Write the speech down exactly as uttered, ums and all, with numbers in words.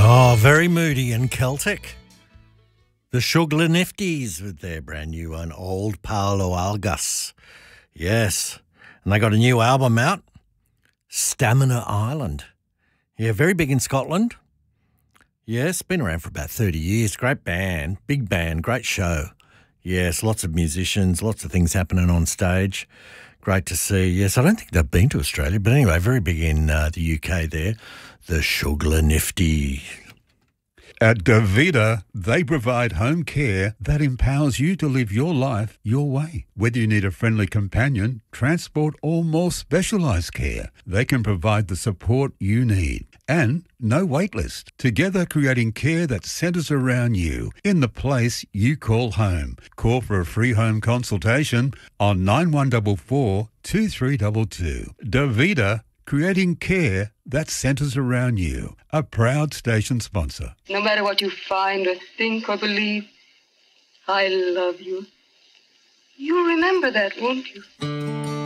Oh, very moody and Celtic. The Sugar Nifties with their brand new one, Old Paolo Algas. Yes. And they got a new album out, Stamina Island. Yeah, very big in Scotland. Yes, been around for about thirty years. Great band, big band, great show. Yes, lots of musicians, lots of things happening on stage. Great to see. Yes, I don't think they've been to Australia, but anyway, very big in uh, the U K there. The Sugar Nifty. At Davida, they provide home care that empowers you to live your life your way. Whether you need a friendly companion, transport, or more specialised care, they can provide the support you need. And no wait list. Together creating care that centres around you in the place you call home. Call for a free home consultation on nine one four four, two three two two. Davida, creating care that centres around you. A proud station sponsor. No matter what you find or think or believe, I love you. You'll remember that, won't you?